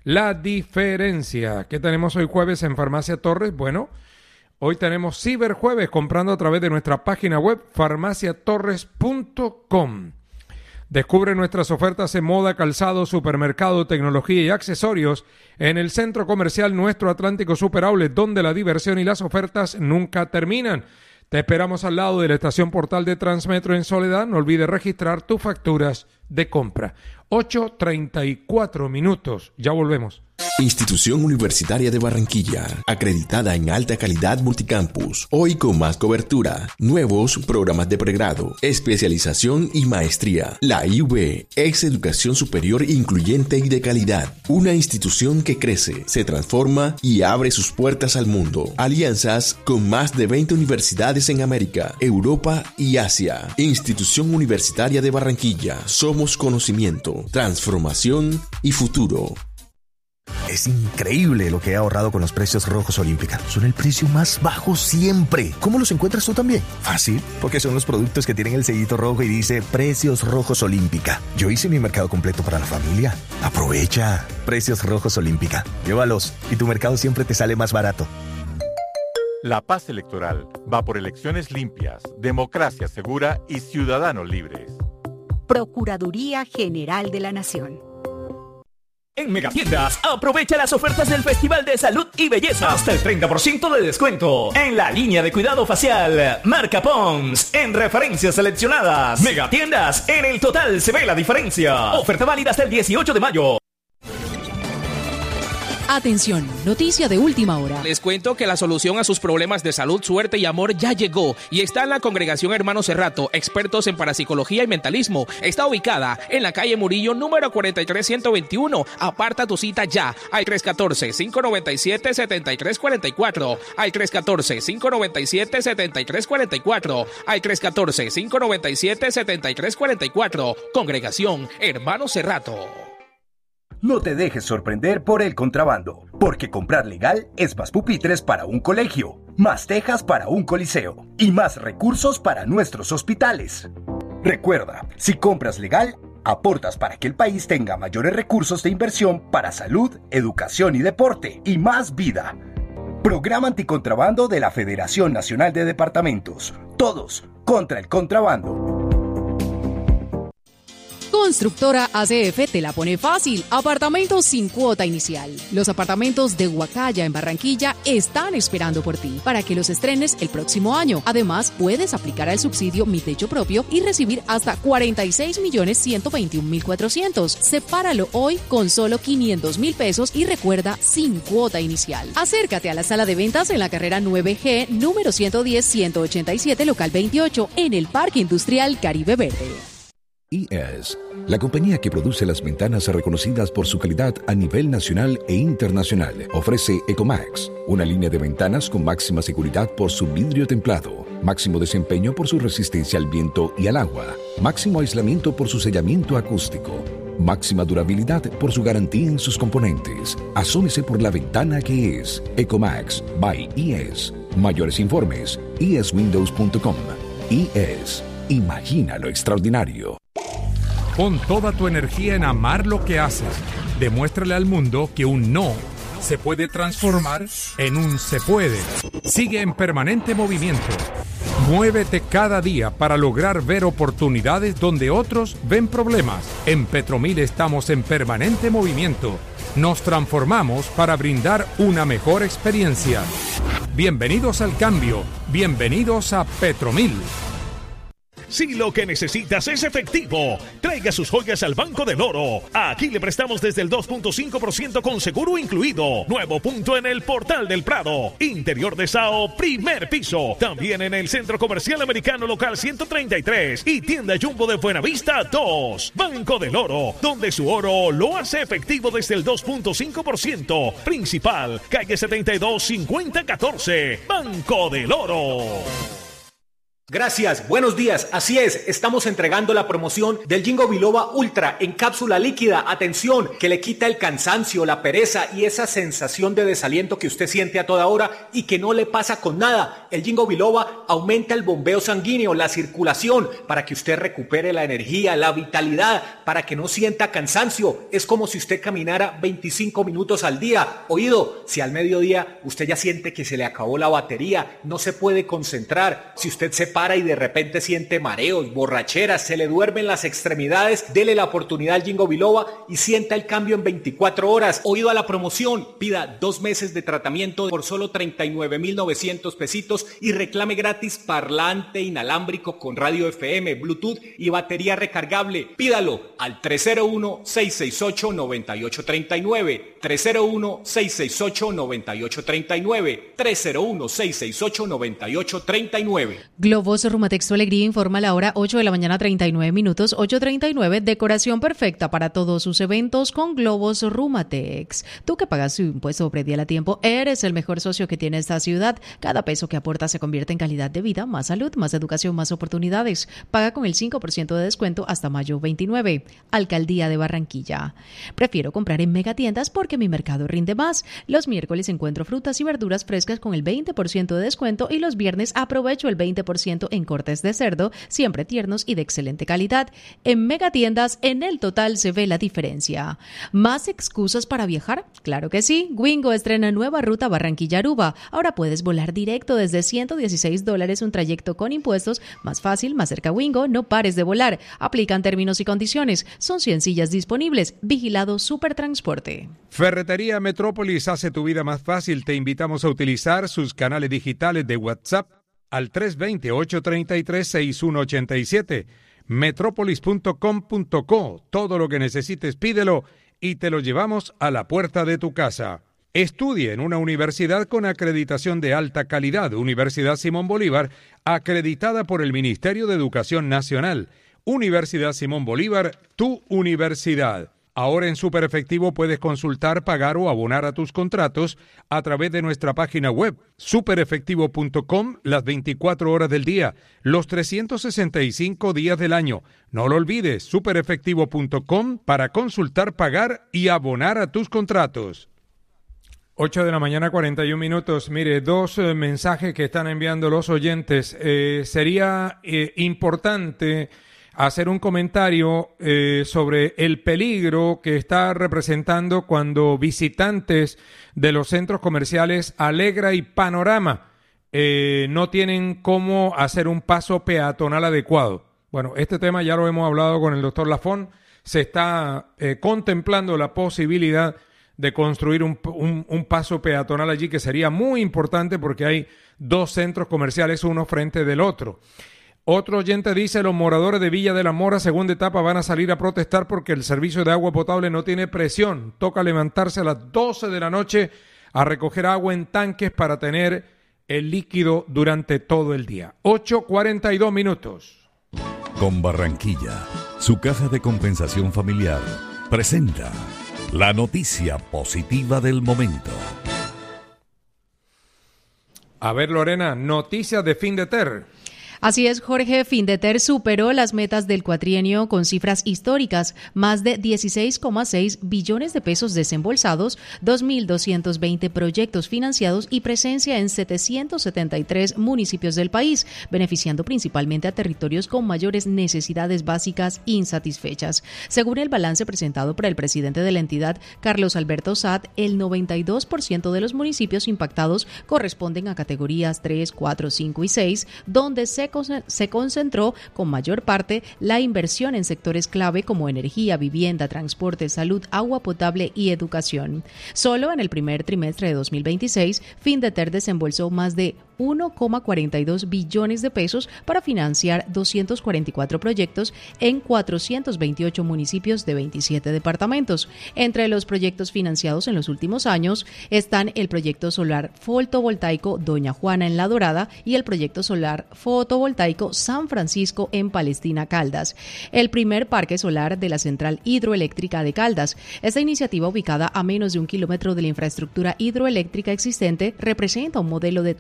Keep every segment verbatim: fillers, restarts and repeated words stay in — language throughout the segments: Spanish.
la diferencia. ¿Qué tenemos hoy jueves en Farmacia Torres? Bueno, hoy tenemos Ciberjueves comprando a través de nuestra página web farmacia torres punto com. Descubre nuestras ofertas en moda, calzado, supermercado, tecnología y accesorios en el centro comercial Nuestro Atlántico Super Outlet, donde la diversión y las ofertas nunca terminan. Te esperamos al lado de la estación Portal de Transmetro en Soledad. No olvides registrar tus facturas de compra. ocho treinta y cuatro minutos. Ya volvemos. Institución Universitaria de Barranquilla, acreditada en alta calidad multicampus, hoy con más cobertura, nuevos programas de pregrado, especialización y maestría. La I U B es educación superior incluyente y de calidad, una institución que crece, se transforma y abre sus puertas al mundo. Alianzas con más de veinte universidades en América, Europa y Asia. Institución Universitaria de Barranquilla, somos conocimiento, transformación y futuro. Es increíble lo que he ahorrado con los precios Rojos Olímpica. Son el precio más bajo siempre. ¿Cómo los encuentras tú también? Fácil, porque son los productos que tienen el sellito rojo y dice Precios Rojos Olímpica. Yo hice mi mercado completo para la familia. Aprovecha. Precios Rojos Olímpica. Llévalos y tu mercado siempre te sale más barato. La paz electoral va por elecciones limpias, democracia segura y ciudadanos libres. Procuraduría General de la Nación. En Megatiendas, aprovecha las ofertas del Festival de Salud y Belleza. Hasta el treinta por ciento de descuento en la línea de cuidado facial Marca Pons, en referencias seleccionadas. Megatiendas, en el total se ve la diferencia. Oferta válida hasta el dieciocho de mayo. Atención, noticia de última hora. Les cuento que la solución a sus problemas de salud, suerte y amor ya llegó y está en la Congregación Hermano Cerrato, expertos en parapsicología y mentalismo. Está ubicada en la calle Murillo, número cuarenta y tres ciento veintiuno. Aparta tu cita ya al tres uno cuatro, cinco nueve siete, siete tres cuatro cuatro, al tres uno cuatro, cinco nueve siete, siete tres cuatro cuatro, al tres uno cuatro, cinco nueve siete, siete tres cuatro cuatro. Congregación Hermano Cerrato. No te dejes sorprender por el contrabando, porque comprar legal es más pupitres para un colegio, más tejas para un coliseo y más recursos para nuestros hospitales. Recuerda, si compras legal, aportas para que el país tenga mayores recursos de inversión para salud, educación y deporte y más vida. Programa Anticontrabando de la Federación Nacional de Departamentos. Todos contra el contrabando. Constructora A C F te la pone fácil. Apartamentos sin cuota inicial. Los apartamentos de Huacaya en Barranquilla están esperando por ti para que los estrenes el próximo año. Además, puedes aplicar al subsidio Mi Techo Propio y recibir hasta cuarenta y seis millones ciento veintiún mil cuatrocientos. Sepáralo hoy con solo quinientos mil pesos y recuerda, sin cuota inicial. Acércate a la sala de ventas en la carrera nueve G, número ciento diez, ciento ochenta y siete, local veintiocho, en el Parque Industrial Caribe Verde. I E S, la compañía que produce las ventanas reconocidas por su calidad a nivel nacional e internacional, ofrece Ecomax, una línea de ventanas con máxima seguridad por su vidrio templado, máximo desempeño por su resistencia al viento y al agua, máximo aislamiento por su sellamiento acústico, máxima durabilidad por su garantía en sus componentes. Asómese por la ventana que es Ecomax by I E S. Mayores informes, i e s windows punto com. I E S, imagina lo extraordinario. Pon toda tu energía en amar lo que haces. Demuéstrale al mundo que un no se puede transformar en un se puede. Sigue en permanente movimiento. Muévete cada día para lograr ver oportunidades donde otros ven problemas. En Petromil estamos en permanente movimiento. Nos transformamos para brindar una mejor experiencia. Bienvenidos al cambio. Bienvenidos a Petromil. Si lo que necesitas es efectivo, traiga sus joyas al Banco del Oro. Aquí le prestamos desde el dos punto cinco por ciento con seguro incluido. Nuevo punto en el Portal del Prado. Interior de Sao, primer piso. También en el Centro Comercial Americano Local ciento treinta y tres y Tienda Jumbo de Buenavista dos. Banco del Oro, donde su oro lo hace efectivo desde el dos punto cinco por ciento. Principal, calle setenta y dos, cincuenta catorce. Banco del Oro. Gracias, buenos días. Así es, estamos entregando la promoción del Ginkgo Biloba Ultra en cápsula líquida. Atención, que le quita el cansancio, la pereza y esa sensación de desaliento que usted siente a toda hora y que no le pasa con nada. El Ginkgo Biloba aumenta el bombeo sanguíneo, la circulación, para que usted recupere la energía, la vitalidad, para que no sienta cansancio. Es como si usted caminara veinticinco minutos al día. Oído, si al mediodía usted ya siente que se le acabó la batería, no se puede concentrar, si usted se para y de repente siente mareos, borracheras, se le duermen las extremidades, dele la oportunidad al Ginkgo Biloba y sienta el cambio en veinticuatro horas. Oído a la promoción, pida dos meses de tratamiento por solo treinta y nueve mil novecientos pesitos y reclame gratis parlante inalámbrico con radio F M, Bluetooth y batería recargable. Pídalo al tres cero uno, seis seis ocho, nueve ocho tres nueve, tres cero uno, seis seis ocho, nueve ocho tres nueve, tres cero uno, seis seis ocho, nueve ocho tres nueve. Globos Rumatex Tu Alegría informa a la hora ocho de la mañana treinta y nueve minutos, ocho treinta y nueve, decoración perfecta para todos sus eventos con Globos Rumatex. Tú que pagas su impuesto predial a tiempo, eres el mejor socio que tiene esta ciudad. Cada peso que aportas se convierte en calidad de vida, más salud, más educación, más oportunidades. Paga con el cinco por ciento de descuento hasta mayo veintinueve. Alcaldía de Barranquilla. Prefiero comprar en megatiendas porque mi mercado rinde más. Los miércoles encuentro frutas y verduras frescas con el veinte por ciento de descuento y los viernes aprovecho el veinte por ciento en cortes de cerdo, siempre tiernos y de excelente calidad. En megatiendas, en el total se ve la diferencia. ¿Más excusas para viajar? Claro que sí. Wingo estrena nueva ruta Barranquilla-Aruba. Ahora puedes volar directo desde ciento dieciséis dólares un trayecto con impuestos. Más fácil, más cerca Wingo, no pares de volar. Aplican términos y condiciones. Son cien sillas disponibles. Vigilado Supertransporte. Ferretería Metrópolis hace tu vida más fácil. Te invitamos a utilizar sus canales digitales de WhatsApp al tres dos cero, ocho tres tres, seis uno ocho siete, metrópolis punto com punto co. Todo lo que necesites pídelo y te lo llevamos a la puerta de tu casa. Estudie en una universidad con acreditación de alta calidad, Universidad Simón Bolívar, acreditada por el Ministerio de Educación Nacional. Universidad Simón Bolívar, tu universidad. Ahora en Super Efectivo puedes consultar, pagar o abonar a tus contratos a través de nuestra página web super efectivo punto com las veinticuatro horas del día, los trescientos sesenta y cinco días del año. No lo olvides, super efectivo punto com para consultar, pagar y abonar a tus contratos. ocho de la mañana, cuarenta y un minutos. Mire, dos eh, mensajes que están enviando los oyentes. Eh, sería eh, importante hacer un comentario eh, sobre el peligro que está representando cuando visitantes de los centros comerciales Alegra y Panorama eh, no tienen cómo hacer un paso peatonal adecuado. Bueno, este tema ya lo hemos hablado con el doctor Lafón. Se está eh, contemplando la posibilidad de construir un, un, un paso peatonal allí, que sería muy importante porque hay dos centros comerciales uno frente del otro. Otro oyente dice, los moradores de Villa de la Mora, segunda etapa, van a salir a protestar porque el servicio de agua potable no tiene presión. Toca levantarse a las doce de la noche a recoger agua en tanques para tener el líquido durante todo el día. ocho cuarenta y dos minutos. Con Barranquilla, su caja de compensación familiar presenta la noticia positiva del momento. A ver, Lorena, noticias de Findeter. Así es, Jorge. Findeter superó las metas del cuatrienio con cifras históricas, más de dieciséis coma seis billones de pesos desembolsados, dos mil doscientos veinte proyectos financiados y presencia en setecientos setenta y tres municipios del país, beneficiando principalmente a territorios con mayores necesidades básicas insatisfechas. Según el balance presentado por el presidente de la entidad, Carlos Alberto Saad, el noventa y dos por ciento de los municipios impactados corresponden a categorías tres, cuatro, cinco y seis, donde se se concentró con mayor parte la inversión en sectores clave como energía, vivienda, transporte, salud, agua potable y educación. Solo en el primer trimestre de dos mil veintiséis, Findeter desembolsó más de uno coma cuarenta y dos billones de pesos para financiar doscientos cuarenta y cuatro proyectos en cuatrocientos veintiocho municipios de veintisiete departamentos. Entre los proyectos financiados en los últimos años están el proyecto solar fotovoltaico Doña Juana en La Dorada y el proyecto solar fotovoltaico San Francisco en Palestina, Caldas, el primer parque solar de la central hidroeléctrica de Caldas. Esta iniciativa, ubicada a menos de un kilómetro de la infraestructura hidroeléctrica existente, representa un modelo de transición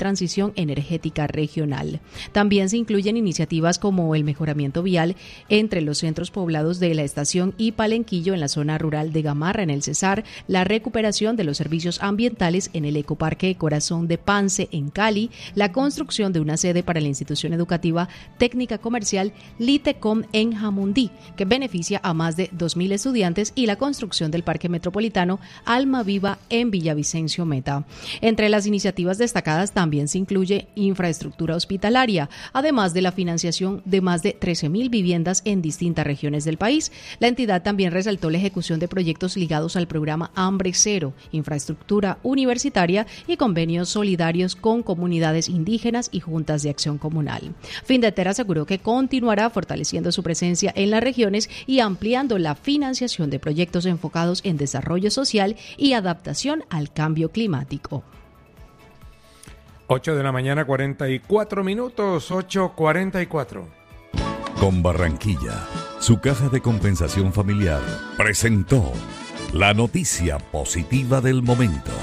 Transición Energética Regional. También se incluyen iniciativas como el mejoramiento vial entre los centros poblados de la estación y Palenquillo en la zona rural de Gamarra, en el Cesar, la recuperación de los servicios ambientales en el Ecoparque Corazón de Pance en Cali, la construcción de una sede para la institución educativa técnica comercial Litecom en Jamundí, que beneficia a más de dos mil estudiantes, y la construcción del Parque Metropolitano Alma Viva en Villavicencio Meta. Entre las iniciativas destacadas también se incluye infraestructura hospitalaria, además de la financiación de más de trece mil viviendas en distintas regiones del país. La entidad también resaltó la ejecución de proyectos ligados al programa Hambre Cero, infraestructura universitaria y convenios solidarios con comunidades indígenas y juntas de acción comunal. Findeter aseguró que continuará fortaleciendo su presencia en las regiones y ampliando la financiación de proyectos enfocados en desarrollo social y adaptación al cambio climático. ocho de la mañana, cuarenta y cuatro minutos, ocho cuarenta y cuatro. Con Barranquilla, su caja de compensación familiar presentó la noticia positiva del momento.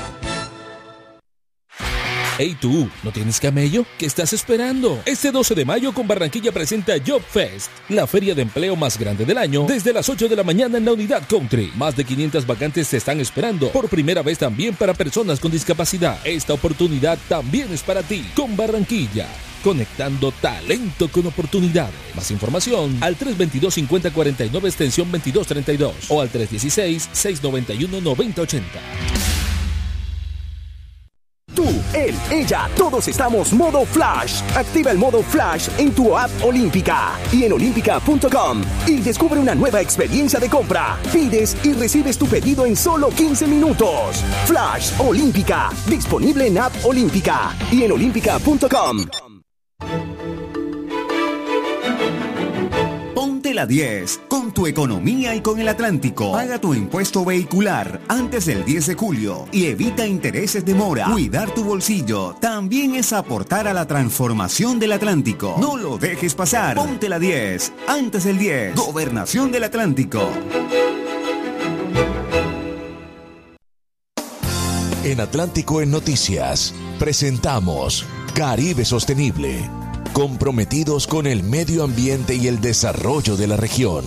Hey tú, ¿no tienes camello? ¿Qué estás esperando? Este doce de mayo con Barranquilla presenta Job Fest, la feria de empleo más grande del año, desde las ocho de la mañana en la Unidad Country. Más de quinientas vacantes te están esperando, por primera vez también para personas con discapacidad. Esta oportunidad también es para ti, con Barranquilla, conectando talento con oportunidades. Más información al tres dos dos, cinco cero cuatro nueve, extensión veintidós treinta y dos o al tres uno seis, seis nueve uno, nueve cero ocho cero. Tú, él, ella, todos estamos modo Flash. Activa el modo Flash en tu app Olímpica y en olímpica punto com y descubre una nueva experiencia de compra. Pides y recibes tu pedido en solo quince minutos. Flash Olímpica, disponible en app Olímpica y en olímpica punto com. Ponte la diez, con tu economía y con el Atlántico. Paga tu impuesto vehicular antes del diez de julio y evita intereses de mora. Cuidar tu bolsillo también es aportar a la transformación del Atlántico. No lo dejes pasar. Ponte la diez, antes del diez. Gobernación del Atlántico. En Atlántico en Noticias, presentamos Caribe Sostenible, comprometidos con el medio ambiente y el desarrollo de la región.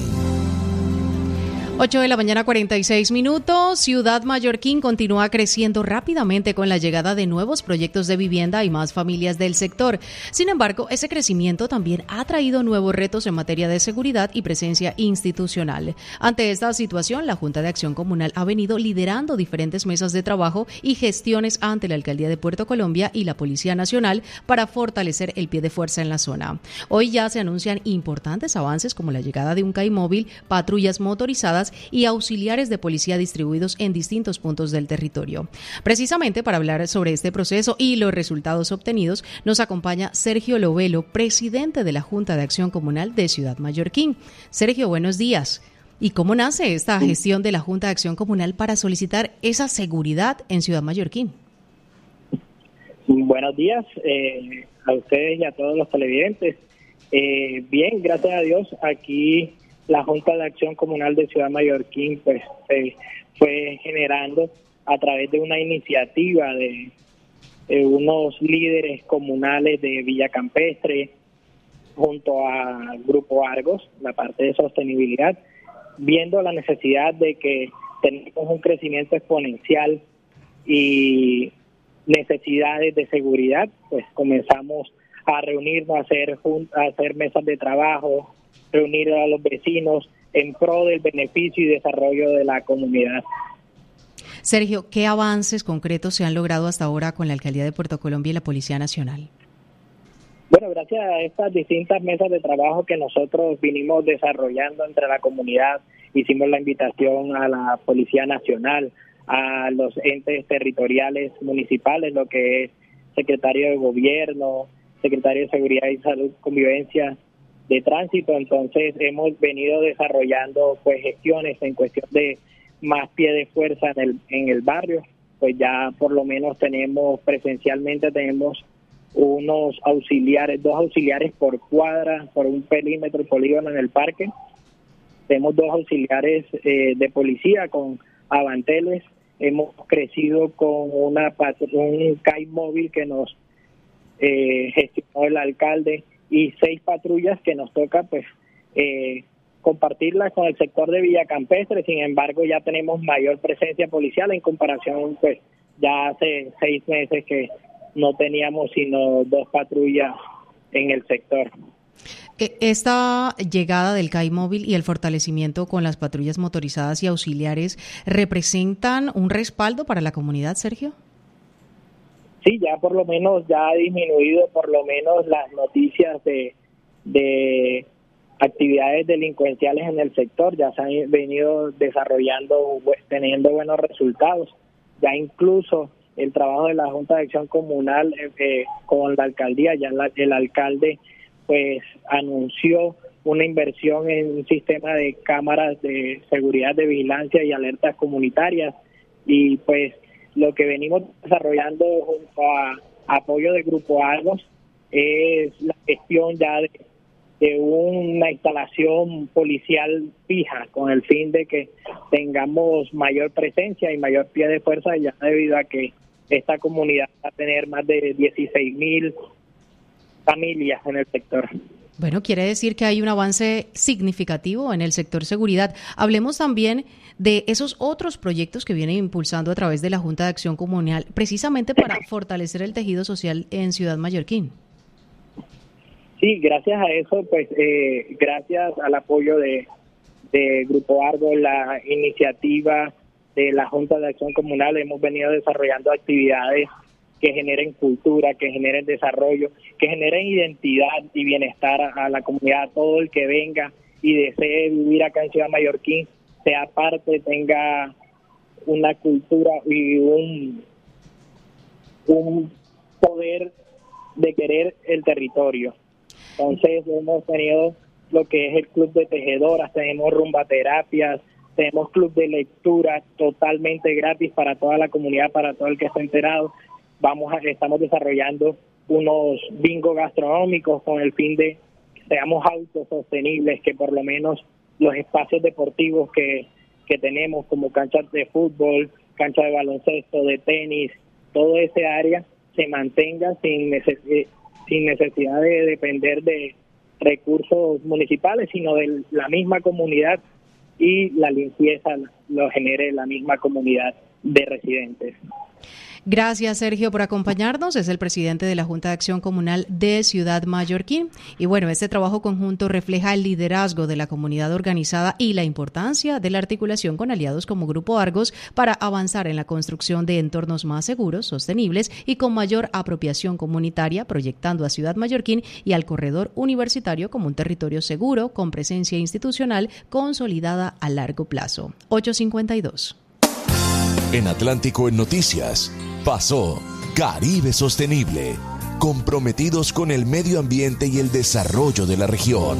ocho de la mañana, cuarenta y seis minutos. Ciudad Mallorquín continúa creciendo rápidamente con la llegada de nuevos proyectos de vivienda y más familias del sector. Sin embargo, ese crecimiento también ha traído nuevos retos en materia de seguridad y presencia institucional. Ante esta situación, la Junta de Acción Comunal ha venido liderando diferentes mesas de trabajo y gestiones ante la Alcaldía de Puerto Colombia y la Policía Nacional para fortalecer el pie de fuerza en la zona. Hoy ya se anuncian importantes avances como la llegada de un C A I móvil, patrullas motorizadas y auxiliares de policía distribuidos en distintos puntos del territorio. Precisamente para hablar sobre este proceso y los resultados obtenidos, nos acompaña Sergio Lovelo, presidente de la Junta de Acción Comunal de Ciudad Mallorquín. Sergio, buenos días. ¿Y cómo nace esta gestión de la Junta de Acción Comunal para solicitar esa seguridad en Ciudad Mallorquín? Buenos días eh, a ustedes y a todos los televidentes. Eh, bien, gracias a Dios, aquí la Junta de Acción Comunal de Ciudad Mallorquín pues eh, fue generando a través de una iniciativa de, de unos líderes comunales de Villa Campestre junto a Grupo Argos, la parte de sostenibilidad, viendo la necesidad de que tenemos un crecimiento exponencial y necesidades de seguridad, pues comenzamos a reunirnos, a hacer, a hacer mesas de trabajo, reunir a los vecinos en pro del beneficio y desarrollo de la comunidad. Sergio, ¿qué avances concretos se han logrado hasta ahora con la Alcaldía de Puerto Colombia y la Policía Nacional? Bueno, gracias a estas distintas mesas de trabajo que nosotros vinimos desarrollando entre la comunidad, hicimos la invitación a la Policía Nacional, a los entes territoriales municipales, lo que es Secretario de Gobierno, Secretario de Seguridad y Salud, Convivencia, de Tránsito. Entonces hemos venido desarrollando pues gestiones en cuestión de más pie de fuerza en el en el barrio. Pues ya por lo menos tenemos presencialmente tenemos unos auxiliares, dos auxiliares por cuadra, por un perímetro polígono en el parque. Tenemos dos auxiliares eh, de policía con avanteles. Hemos crecido con una un C A I móvil que nos eh, gestionó el alcalde, y seis patrullas que nos toca pues eh, compartirlas con el sector de Villa Campestre. Sin embargo, ya tenemos mayor presencia policial en comparación, pues ya hace seis meses que no teníamos sino dos patrullas en el sector. Esta llegada del C A I móvil y el fortalecimiento con las patrullas motorizadas y auxiliares representan un respaldo para la comunidad, Sergio. Sí, ya por lo menos ya ha disminuido por lo menos las noticias de, de actividades delincuenciales en el sector. Ya se han venido desarrollando, teniendo buenos resultados. Ya incluso el trabajo de la Junta de Acción Comunal eh, con la alcaldía, ya la, el alcalde pues anunció una inversión en un sistema de cámaras de seguridad, de vigilancia y alertas comunitarias, y pues lo que venimos desarrollando junto a apoyo de Grupo Argos es la gestión ya de, de una instalación policial fija, con el fin de que tengamos mayor presencia y mayor pie de fuerza, ya debido a que esta comunidad va a tener más de dieciséis mil familias en el sector. Bueno, quiere decir que hay un avance significativo en el sector seguridad. Hablemos también de esos otros proyectos que vienen impulsando a través de la Junta de Acción Comunal, precisamente para fortalecer el tejido social en Ciudad Mallorquín. Sí, gracias a eso, pues eh, gracias al apoyo de, de Grupo Argos, la iniciativa de la Junta de Acción Comunal, hemos venido desarrollando actividades que generen cultura, que generen desarrollo, que generen identidad y bienestar a, a la comunidad. Todo el que venga y desee vivir acá en Ciudad Mallorquín, sea parte, tenga una cultura y un, un poder de querer el territorio. Entonces hemos tenido lo que es el club de tejedoras, tenemos rumbaterapias, tenemos club de lectura totalmente gratis para toda la comunidad, para todo el que esté enterado. Vamos a, estamos desarrollando unos bingo gastronómicos con el fin de que seamos autosostenibles, que por lo menos los espacios deportivos que, que tenemos, como canchas de fútbol, cancha de baloncesto, de tenis, todo ese área se mantenga sin, neces- sin necesidad de depender de recursos municipales, sino de la misma comunidad, y la limpieza lo genere la misma comunidad de residentes. Gracias, Sergio, por acompañarnos. Es el presidente de la Junta de Acción Comunal de Ciudad Mallorquín. Y bueno, este trabajo conjunto refleja el liderazgo de la comunidad organizada y la importancia de la articulación con aliados como Grupo Argos para avanzar en la construcción de entornos más seguros, sostenibles y con mayor apropiación comunitaria, proyectando a Ciudad Mallorquín y al corredor universitario como un territorio seguro, con presencia institucional consolidada a largo plazo. ocho cincuenta y dos. En Atlántico en Noticias, pasó Caribe Sostenible, comprometidos con el medio ambiente y el desarrollo de la región.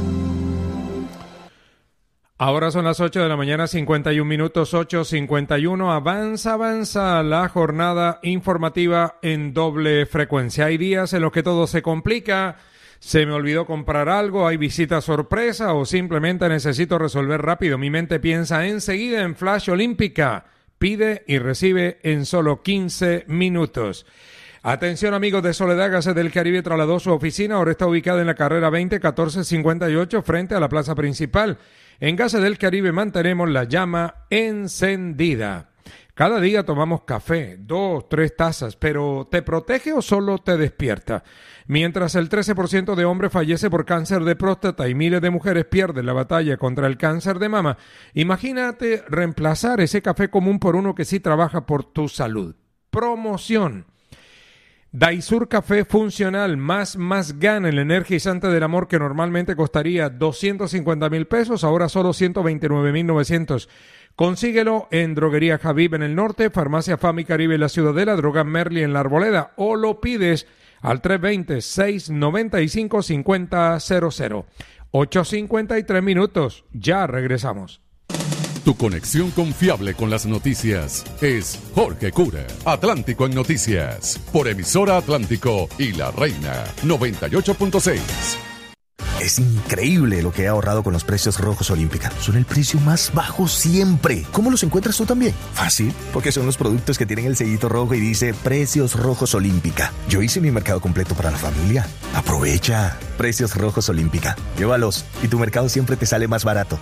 Ahora son las ocho de la mañana, cincuenta y un minutos, ocho cincuenta y uno. Avanza, avanza la jornada informativa en doble frecuencia. Hay días en los que todo se complica, se me olvidó comprar algo, hay visita sorpresa o simplemente necesito resolver rápido. Mi mente piensa enseguida en Flash Olímpica. Pide y recibe en solo quince minutos. Atención, amigos de Soledad, Gases del Caribe trasladó su oficina, ahora está ubicada en la carrera veinte catorce cincuenta y ocho frente a la plaza principal. En Gases del Caribe mantenemos la llama encendida. Cada día tomamos café, dos, tres tazas, pero ¿te protege o solo te despierta? Mientras el trece por ciento de hombres fallece por cáncer de próstata y miles de mujeres pierden la batalla contra el cáncer de mama, imagínate reemplazar ese café común por uno que sí trabaja por tu salud. Promoción. Daisur Café Funcional, más más gana, el energizante del amor que normalmente costaría doscientos cincuenta mil pesos, ahora solo ciento veintinueve mil novecientos. Consíguelo en Droguería Javib en el norte, Farmacia Fami Caribe en la Ciudadela, Droga Merli en la Arboleda, o lo pides al tres dos cero, seis nueve cinco, cinco cero cero cero. ocho cincuenta y tres minutos, ya regresamos. Tu conexión confiable con las noticias es Jorge Cura, Atlántico en Noticias, por emisora Atlántico y La Reina, noventa y ocho punto seis. Es increíble lo que he ahorrado con los precios rojos Olímpica. Son el precio más bajo siempre. ¿Cómo los encuentras tú también? Fácil, porque son los productos que tienen el sellito rojo y dice Precios Rojos Olímpica. Yo hice mi mercado completo para la familia. Aprovecha. Precios Rojos Olímpica. Llévalos y tu mercado siempre te sale más barato.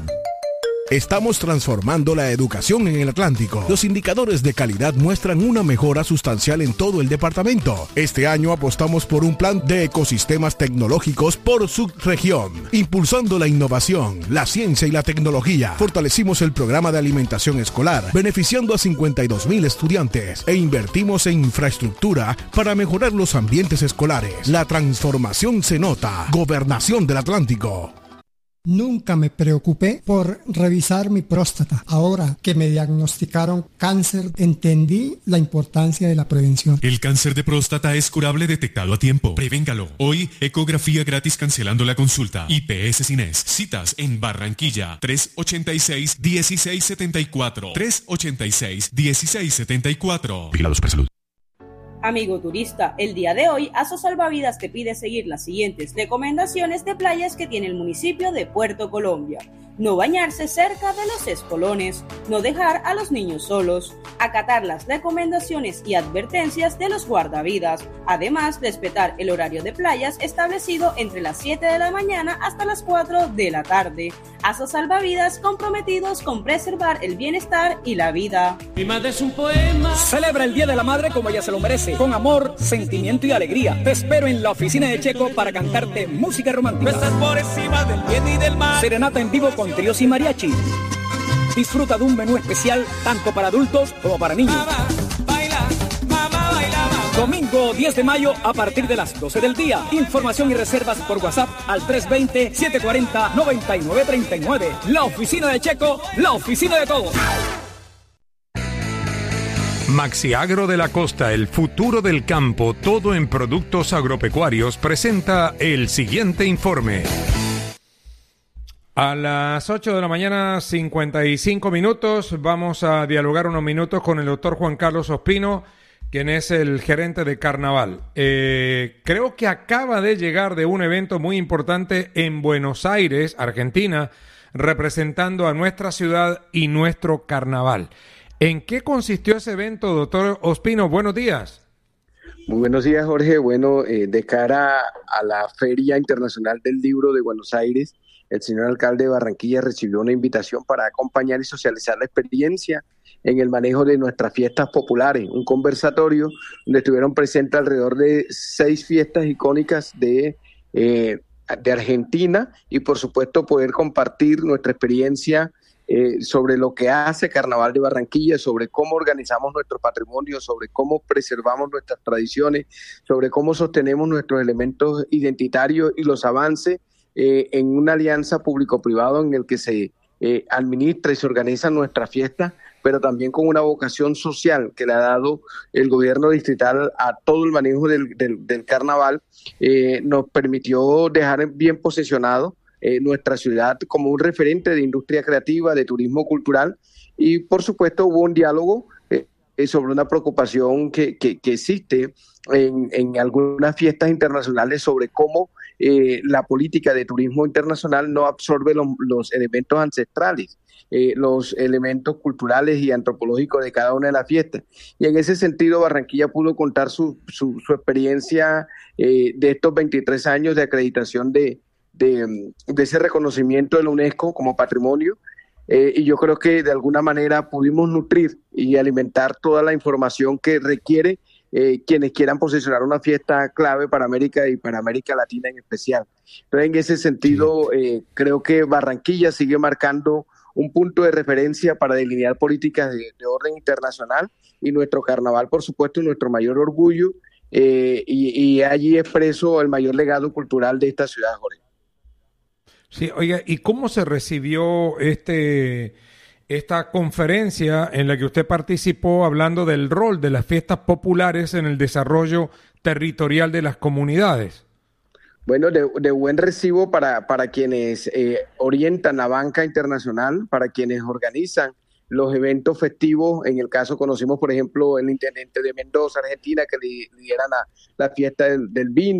Estamos transformando la educación en el Atlántico. Los indicadores de calidad muestran una mejora sustancial en todo el departamento. Este año apostamos por un plan de ecosistemas tecnológicos por subregión, impulsando la innovación, la ciencia y la tecnología. Fortalecimos el programa de alimentación escolar, beneficiando a cincuenta y dos mil estudiantes, e invertimos en infraestructura para mejorar los ambientes escolares. La transformación se nota. Gobernación del Atlántico. Nunca me preocupé por revisar mi próstata. Ahora que me diagnosticaron cáncer, entendí la importancia de la prevención. El cáncer de próstata es curable detectado a tiempo. Prevéngalo. Hoy, ecografía gratis cancelando la consulta. I P S Cines. Citas en Barranquilla. tres ochenta y seis, dieciséis setenta y cuatro. tres ochenta y seis, dieciséis setenta y cuatro. Vigilados por salud. Amigo turista, el día de hoy, Aso Salvavidas te pide seguir las siguientes recomendaciones de playas que tiene el municipio de Puerto Colombia. No bañarse cerca de los espolones, no dejar a los niños solos, acatar las recomendaciones y advertencias de los guardavidas, además respetar el horario de playas establecido entre las siete de la mañana hasta las cuatro de la tarde. Aso Salvavidas, comprometidos con preservar el bienestar y la vida. Mi madre es un poema. Celebra el Día de la Madre como ella se lo merece, con amor, sentimiento y alegría. Te espero en la oficina de Checo para cantarte música romántica. No estás por encima del bien y del mal. Serenata en vivo con tríos y mariachi. Disfruta de un menú especial tanto para adultos como para niños. Mamá, baila, mamá, baila, mamá. Domingo diez de mayo a partir de las doce del día. Información y reservas por WhatsApp al tres dos cero, siete cuatro cero, nueve nueve tres nueve. La oficina de Checo, la oficina de todos. Maxiagro de la Costa, el futuro del campo, todo en productos agropecuarios, presenta el siguiente informe. A las ocho de la mañana, cincuenta y cinco minutos, vamos a dialogar unos minutos con el doctor Juan Carlos Ospino, quien es el gerente de Carnaval. Eh, creo que acaba de llegar de un evento muy importante en Buenos Aires, Argentina, representando a nuestra ciudad y nuestro carnaval. ¿En qué consistió ese evento, doctor Ospino? Buenos días. Muy buenos días, Jorge. Bueno, eh, de cara a la Feria Internacional del Libro de Buenos Aires, el señor alcalde de Barranquilla recibió una invitación para acompañar y socializar la experiencia en el manejo de nuestras fiestas populares, un conversatorio donde estuvieron presentes alrededor de seis fiestas icónicas de, eh, de Argentina y por supuesto poder compartir nuestra experiencia eh, sobre lo que hace Carnaval de Barranquilla, sobre cómo organizamos nuestro patrimonio, sobre cómo preservamos nuestras tradiciones, sobre cómo sostenemos nuestros elementos identitarios y los avances Eh, en una alianza público-privado en el que se eh, administra y se organiza nuestra fiesta, pero también con una vocación social que le ha dado el gobierno distrital a todo el manejo del, del, del carnaval, eh, nos permitió dejar bien posicionado eh, nuestra ciudad como un referente de industria creativa, de turismo cultural, y por supuesto hubo un diálogo eh, sobre una preocupación que, que, que existe en, en algunas fiestas internacionales sobre cómo Eh, la política de turismo internacional no absorbe los, los elementos ancestrales, eh, los elementos culturales y antropológicos de cada una de las fiestas. Y en ese sentido, Barranquilla pudo contar su, su, su experiencia eh, de estos veintitrés años de acreditación de, de, de ese reconocimiento de la UNESCO como patrimonio. Eh, y yo creo que de alguna manera pudimos nutrir y alimentar toda la información que requiere Eh, quienes quieran posicionar una fiesta clave para América y para América Latina en especial. Entonces, en ese sentido, eh, creo que Barranquilla sigue marcando un punto de referencia para delinear políticas de, de orden internacional y nuestro carnaval, por supuesto, es nuestro mayor orgullo eh, y, y allí expreso el mayor legado cultural de esta ciudad, Jorge. Sí, oiga, ¿y cómo se recibió este... esta conferencia en la que usted participó hablando del rol de las fiestas populares en el desarrollo territorial de las comunidades? Bueno, de, de buen recibo para, para quienes eh, orientan la banca internacional, para quienes organizan los eventos festivos. En el caso conocimos, por ejemplo, el intendente de Mendoza, Argentina, que li, lideran la, la fiesta del, del vino.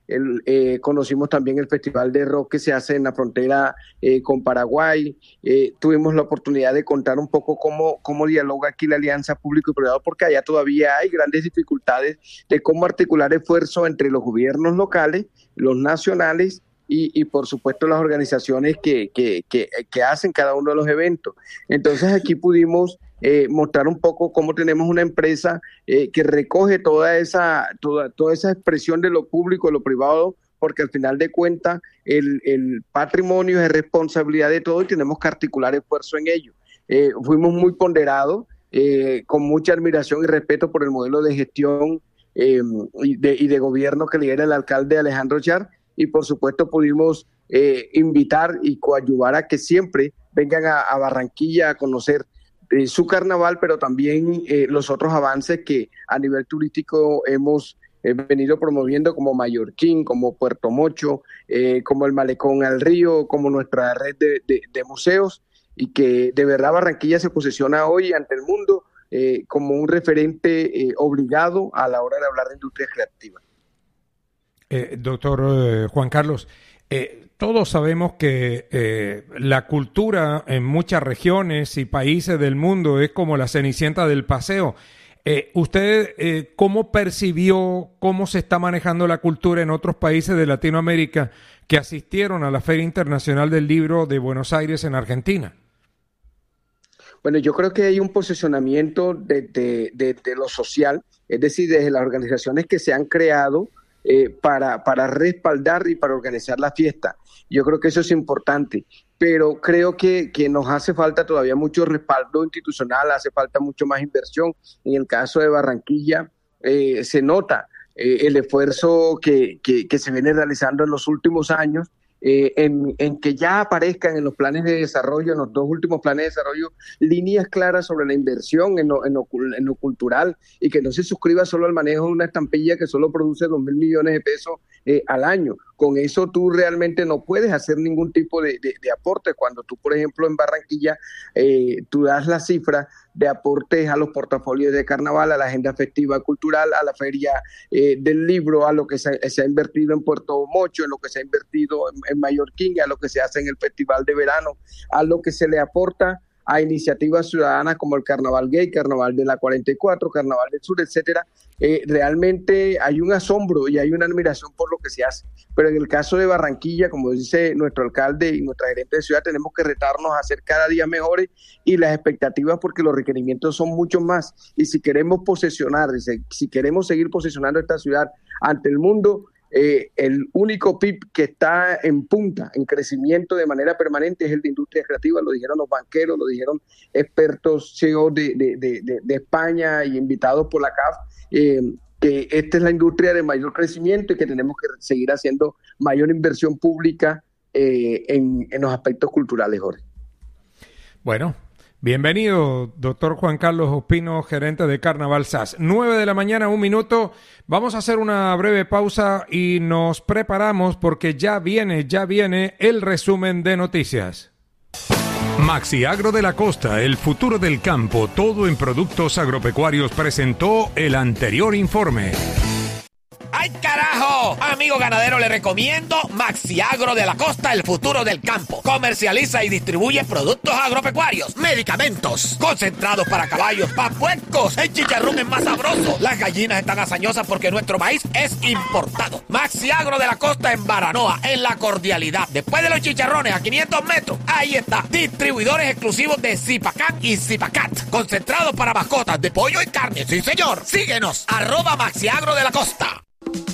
El, eh, conocimos también el festival de rock que se hace en la frontera eh, con Paraguay. Eh, tuvimos la oportunidad de contar un poco cómo, cómo dialoga aquí la alianza público y privado, porque allá todavía hay grandes dificultades de cómo articular esfuerzos entre los gobiernos locales, los nacionales y, y por supuesto las organizaciones que, que, que, que hacen cada uno de los eventos. Entonces aquí pudimos Eh, mostrar un poco cómo tenemos una empresa eh, que recoge toda esa toda, toda esa expresión de lo público y lo privado, porque al final de cuentas el, el patrimonio es responsabilidad de todos y tenemos que articular esfuerzo en ello. Eh, fuimos muy ponderados, eh, con mucha admiración y respeto por el modelo de gestión eh, y, de, y de gobierno que lidera el alcalde Alejandro Char, y por supuesto pudimos eh, invitar y coadyuvar a que siempre vengan a, a Barranquilla a conocer Eh, su carnaval, pero también eh, los otros avances que a nivel turístico hemos eh, venido promoviendo, como Mallorquín, como Puerto Mocho, eh, como el Malecón al Río, como nuestra red de, de, de museos, y que de verdad Barranquilla se posiciona hoy ante el mundo eh, como un referente eh, obligado a la hora de hablar de industria creativa. Eh, doctor eh, Juan Carlos, eh, todos sabemos que eh, la cultura en muchas regiones y países del mundo es como la cenicienta del paseo. Eh, ¿Usted eh, cómo percibió, cómo se está manejando la cultura en otros países de Latinoamérica que asistieron a la Feria Internacional del Libro de Buenos Aires en Argentina? Bueno, yo creo que hay un posicionamiento de, de, de, de lo social, es decir, desde las organizaciones que se han creado Eh, para, para respaldar y para organizar la fiesta. Yo creo que eso es importante, pero creo que, que nos hace falta todavía mucho respaldo institucional, hace falta mucho más inversión. En el caso de Barranquilla eh, se nota eh, el esfuerzo que, que, que se viene realizando en los últimos años, eh, en, en que ya aparezcan en los planes de desarrollo, en los dos últimos planes de desarrollo, líneas claras sobre la inversión en lo, en lo, en lo cultural, y que no se suscriba solo al manejo de una estampilla que solo produce dos mil millones de pesos eh, al año. Con eso tú realmente no puedes hacer ningún tipo de, de, de aporte. Cuando tú, por ejemplo, en Barranquilla, eh, tú das la cifra de aportes a los portafolios de carnaval, a la agenda festiva cultural, a la feria eh, del libro, a lo que se, se ha invertido en Puerto Mocho, en lo que se ha invertido en, en Mallorquín, a lo que se hace en el festival de verano, a lo que se le aporta a iniciativas ciudadanas como el Carnaval Gay, Carnaval de la cuarenta y cuatro, Carnaval del Sur, etcétera. Eh, realmente hay un asombro y hay una admiración por lo que se hace. Pero en el caso de Barranquilla, como dice nuestro alcalde y nuestra gerente de ciudad, tenemos que retarnos a ser cada día mejores, y las expectativas, porque los requerimientos son muchos más. Y si queremos posesionar, si queremos seguir posicionando esta ciudad ante el mundo, Eh, el único P I B que está en punta, en crecimiento de manera permanente, es el de industria creativa. Lo dijeron los banqueros, lo dijeron expertos C E O de, de, de, de España y invitados por la C A F, eh, que esta es la industria de mayor crecimiento y que tenemos que seguir haciendo mayor inversión pública eh, en, en los aspectos culturales, Jorge. Bueno, bienvenido, doctor Juan Carlos Ospino, gerente de Carnaval S A S. nueve de la mañana, un minuto. Vamos a hacer una breve pausa y nos preparamos porque ya viene, ya viene el resumen de noticias. Maxi Agro de la Costa, el futuro del campo, todo en productos agropecuarios, presentó el anterior informe. ¡Ay, carajo! Amigo ganadero, le recomiendo Maxi Agro de la Costa, el futuro del campo. Comercializa y distribuye productos agropecuarios, medicamentos, concentrados para caballos, para puercos. El chicharrón es más sabroso. Las gallinas están hazañosas porque nuestro maíz es importado. Maxi Agro de la Costa en Baranoa, en La Cordialidad. Después de los chicharrones, a quinientos metros, ahí está. Distribuidores exclusivos de Zipacán y Zipacat. Concentrados para mascotas de pollo y carne. Sí, señor. Síguenos, arroba Maxi Agro de la Costa.